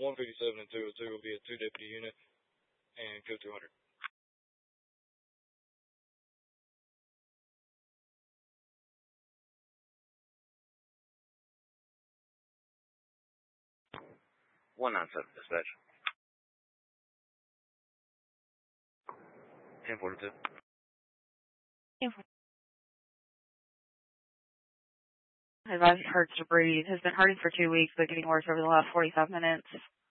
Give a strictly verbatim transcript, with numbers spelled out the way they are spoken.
one fifty-seven and two oh two will be a two-deputy unit, and code two hundred. one ninety-seven, dispatch. ten forty-two. Advised hurts to breathe. Has been hurting for two weeks, but getting worse over the last forty-five minutes.